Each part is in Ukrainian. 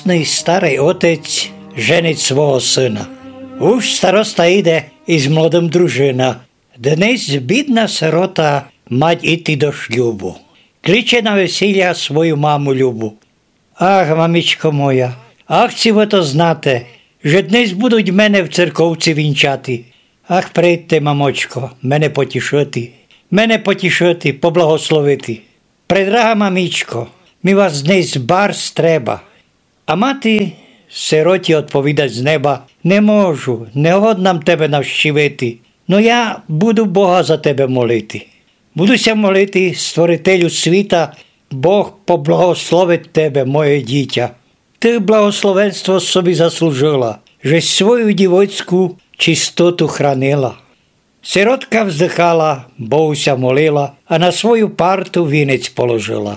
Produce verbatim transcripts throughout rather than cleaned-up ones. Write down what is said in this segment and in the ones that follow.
Старий отець женить свого сина. Уж староста йде, із молодим дружина. Днес бідна сирота мать іти до шлюбу. Кличе на весілля свою маму любу. Ах, мамічко моя, ах, ці ви то знате, що днес будуть мене в церковці вінчати. Ах, прийдьте, мамочко, мене потішити, мене потішити, поблагословити. Предрага мамічко, ми вас днес барс треба. А мати сироті відповідать з неба: не можу, не годнам тебе навщивити, но я буду Бога за тебе молити. Будуся молити Створителю світа, Бог поблагословить тебе, моє дитя. Ти благословенство собі заслужила, že свою дівоцьку чистоту хранила. Сиротка вздихала, Богуся молила, а на свою парту вінець положила.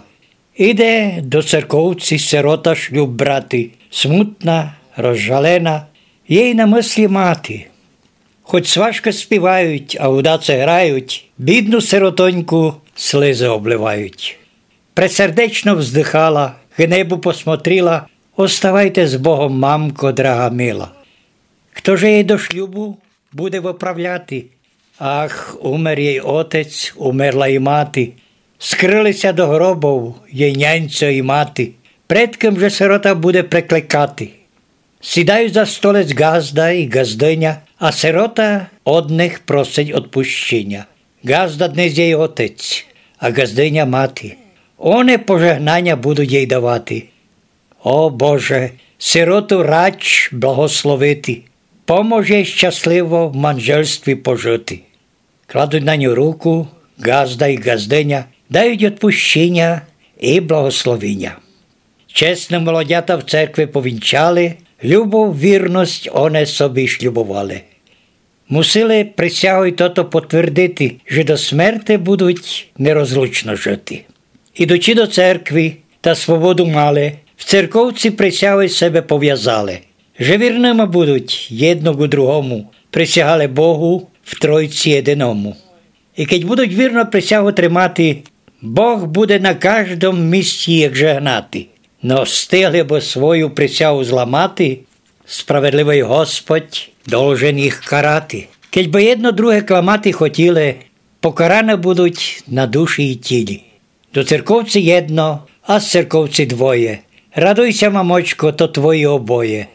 Іде до церковці сирота шлюб брати, смутна, розжалена, їй на мислі мати. Хоч сважка співають, а удаце грають, бідну сиротоньку сльози обливають. Пресердечно вздихала, к небу посмотріла: оставайте з Богом, мамко, драга мила. Хто же їй до шлюбу буде виправляти? Ах, умер їй отець, умерла і мати. Скрилися до гробов їй няньцо і мати. Предком же сирота буде прикликати. Сідають за столець газда і газдиня, а сирота од них просить відпущення. Газда днес їй отець, а газдиня мати. Вони пожегнання будуть їй давати. О Боже, сироту рач благословити, поможе щасливо в манжельстві пожити. Кладуть на ню руку газда і газдиня, дають відпущення і благословення. Чесно молодята в церкві повінчали, любов, вірність вони собі шлюбували. Мусили присягу й тото потвердити, що до смерти будуть нерозлучно жити. Ідучи до церкви та свободу мали, в церковці присягу себе пов'язали. Що вірними будуть єдного другому, присягали Богу в Тройці єдиному. І keď будуть вірно присягу тримати, Бог буде на кожному місці їх жегнати. Но стигли бо свою присягу зламати, справедливий Господь должен їх карати. Keď би єдно друге кламати хотіли, покаране будуть на душі і тілі. До церковці єдно, а з церковці двоє. Радуйся, мамочко, то твої обоє.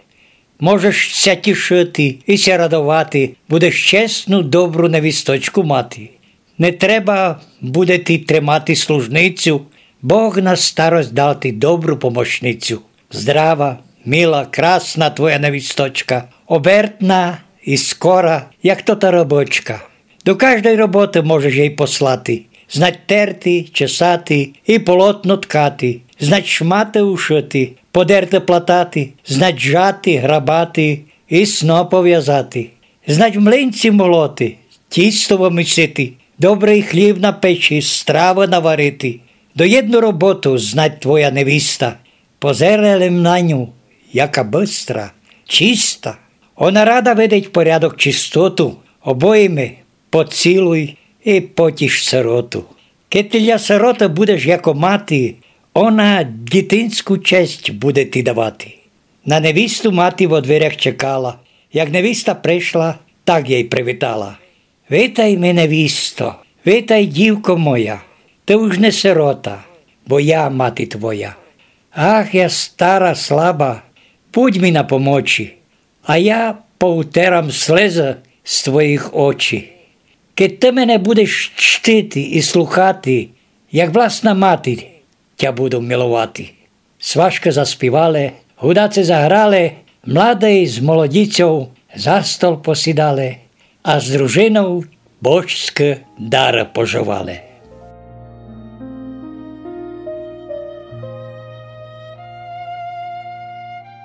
Можеш ся тішити і ся радувати, будеш чесну, добру невісточку мати. Не треба буде ти тримати служницю, Бог на старость дав ти добру помощницю. Здрава, мила, красна твоя невісточка, обертна і скора, як то та робочка. До кожної роботи можеш їй послати, знать терти, чесати і полотно ткати, знать шмати ушити, подерти платати, знать жати, грабати і сно пов'язати, знать в млинці молоти, тісто вимісити, добрий хліб на печі, страви наварити. До єдну роботу знать твоя невіста, позерелем на ню, яка бистра, чиста. Вона рада видить порядок чистоту, обоїми поцілуй і потіш сироту. Keď ти для сироти будеш яко мати, вона дитинську честь буде ти давати. На невісту мати во дверях чекала, як невіста прийшла, так їй привітала. Вітай ми, невісто, вітай, дівко моя, ти уж не сирота, бо я мати твоя. Ах, я стара, слаба, будь мені на помочі, а я поутерам слези з твоїх очі. Keď ти мене будеш чтити і слухати, як власна мати, тя буду милувати. Сважки заспівали, гудаці заграли, младий з молодицею за стол посідали, а з дружиною божське дари поживали.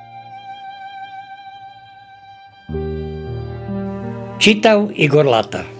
Читав Ігор Лата.